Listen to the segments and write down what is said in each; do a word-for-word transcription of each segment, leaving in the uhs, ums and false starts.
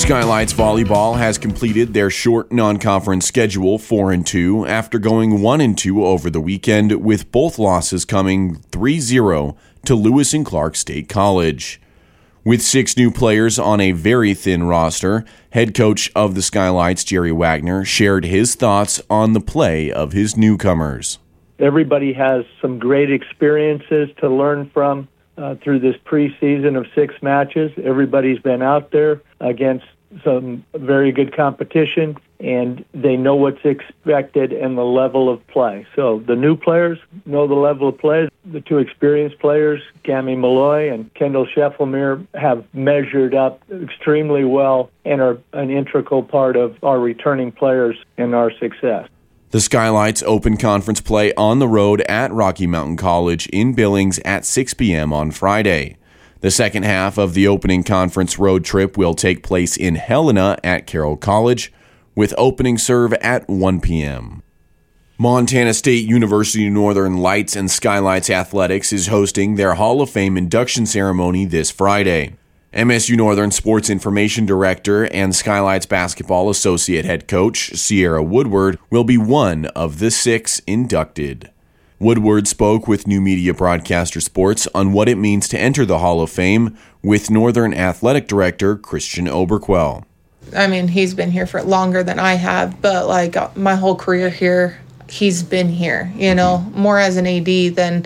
Skylights Volleyball has completed their short non-conference schedule four and two after going one and two over the weekend, with both losses coming three zero to Lewis and Clark State College. With six new players on a very thin roster, head coach of the Skylights, Jerry Wagner, shared his thoughts on the play of his newcomers. Everybody has some great experiences to learn from uh, through this preseason of six matches. Everybody's been out there against some very good competition, and they know what's expected and the level of play. So the new players know the level of play. The two experienced players, Cami Malloy and Kendall Scheffelmere, have measured up extremely well and are an integral part of our returning players and our success. The Skylights open conference play on the road at Rocky Mountain College in Billings at six p.m. on Friday. The second half of the opening conference road trip will take place in Helena at Carroll College, with opening serve at one p.m. Montana State University Northern Lights and Skylights Athletics is hosting their Hall of Fame induction ceremony this Friday. M S U Northern Sports Information Director and Skylights Basketball Associate Head Coach Sierra Woodward will be one of the six inducted. Woodward spoke with New Media Broadcaster Sports on what it means to enter the Hall of Fame with Northern Athletic Director Christian Oberquell. I mean, he's been here for longer than I have, but like my whole career here, he's been here, you know, more as an A D than,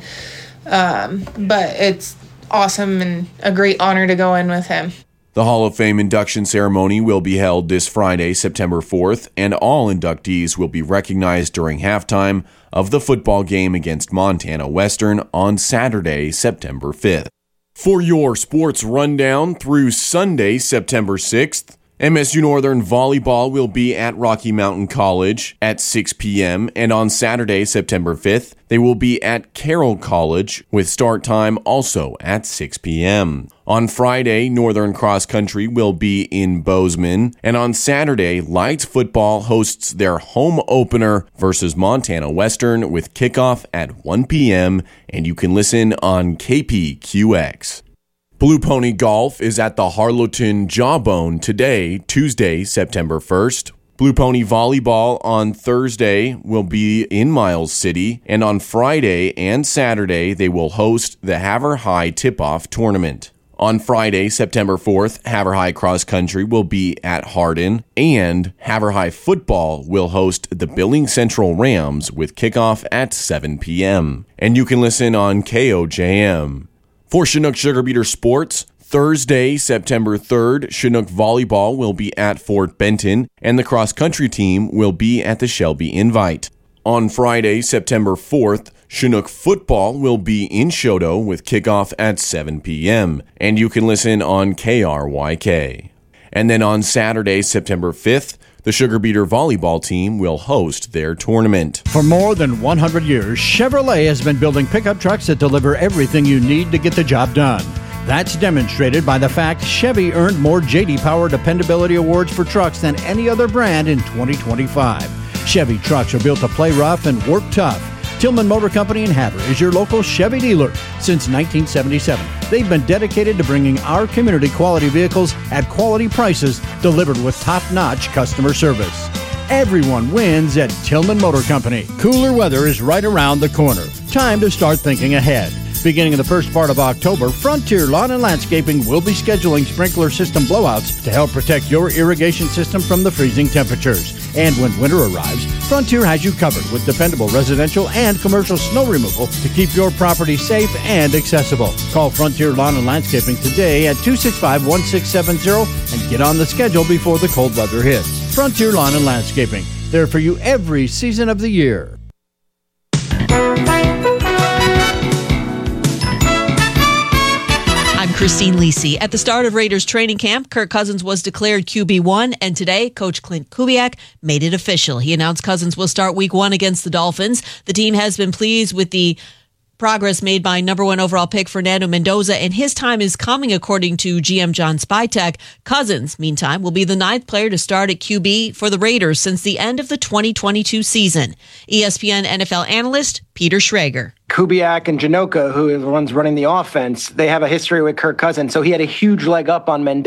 um, but it's awesome and a great honor to go in with him. The Hall of Fame induction ceremony will be held this Friday, September fourth, and all inductees will be recognized during halftime of the football game against Montana Western on Saturday, September fifth. For your sports rundown through Sunday, September sixth, M S U Northern Volleyball will be at Rocky Mountain College at six p.m. and on Saturday, September fifth, they will be at Carroll College with start time also at six p.m. On Friday, Northern Cross Country will be in Bozeman, and on Saturday, Lights Football hosts their home opener versus Montana Western with kickoff at one p.m., and you can listen on K P Q X. Blue Pony Golf is at the Harlowton Jawbone today, Tuesday, September first. Blue Pony Volleyball on Thursday will be in Miles City, and on Friday and Saturday they will host the Havre High Tip-Off Tournament. On Friday, September fourth, Havre High Cross Country will be at Hardin, and Havre High Football will host the Billings Central Rams with kickoff at seven p.m. And you can listen on K O J M. For Chinook Sugar Beater Sports, Thursday, September third, Chinook Volleyball will be at Fort Benton, and the cross-country team will be at the Shelby Invite. On Friday, September fourth, Chinook Football will be in Choteau with kickoff at seven p.m., and you can listen on K R Y K. And then on Saturday, September fifth, the Sugar Beater Volleyball team will host their tournament. For more than one hundred years, Chevrolet has been building pickup trucks that deliver everything you need to get the job done. That's demonstrated by the fact Chevy earned more J D Power Dependability Awards for trucks than any other brand in twenty twenty-five. Chevy trucks are built to play rough and work tough. Tillman Motor Company in Havre is your local Chevy dealer since nineteen seventy-seven. They've been dedicated to bringing our community quality vehicles at quality prices delivered with top-notch customer service. Everyone wins at Tillman Motor Company. Cooler weather is right around the corner. Time to start thinking ahead. Beginning in the first part of October, Frontier Lawn and Landscaping will be scheduling sprinkler system blowouts to help protect your irrigation system from the freezing temperatures. And when winter arrives, Frontier has you covered with dependable residential and commercial snow removal to keep your property safe and accessible. Call Frontier Lawn and Landscaping today at two six five, one six seven zero and get on the schedule before the cold weather hits. Frontier Lawn and Landscaping, there for you every season of the year. Christine Lisi. At the start of Raiders training camp, Kirk Cousins was declared Q B one, and today, Coach Clint Kubiak made it official. He announced Cousins will start week one against the Dolphins. The team has been pleased with the progress made by number one overall pick Fernando Mendoza, and his time is coming, according to G M John Spytek. Cousins, meantime, will be the ninth player to start at Q B for the Raiders since the end of the twenty twenty-two season. E S P N N F L analyst Peter Schrager. Kubiak and Janoka, who are the ones running the offense, they have a history with Kirk Cousins, so he had a huge leg up on Mendoza.